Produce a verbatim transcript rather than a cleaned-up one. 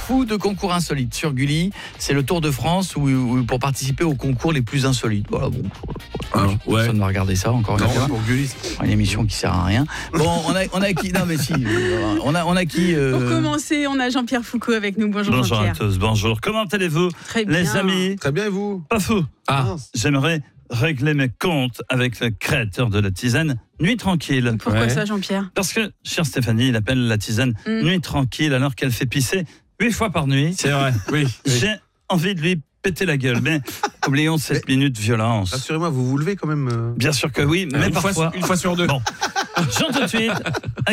fou de concours insolites sur Gulli. C'est le Tour de France où, où, pour participer aux concours les plus insolites. Voilà, bon, Ah, ouais. personne ne va regarder ça encore une fois. Pour Gulli. Une émission qui sert à rien. Bon, on a, on a qui? Non, mais si. On a, on a qui euh... Pour commencer, on a Jean-Pierre Foucault avec nous. Bonjour, Bonjour Jean-Pierre. à tous, bonjour. Comment allez-vous, Très bien. les amis? Très bien, et vous? Pas fou. Ah, J'aimerais régler mes comptes avec le créateur de la tisane Nuit Tranquille. Pourquoi Ouais. ça, Jean-Pierre? Parce que, chère Stéphanie, il appelle la tisane Mm. Nuit Tranquille alors qu'elle fait pisser huit fois par nuit. c'est vrai, oui. oui. J'ai envie de lui péter la gueule, mais oublions cette minute violence. Rassurez-moi, vous vous levez quand même. euh... Bien sûr que oui, mais une, parfois... fois, une fois sur deux. Bon, Jean tout de suite,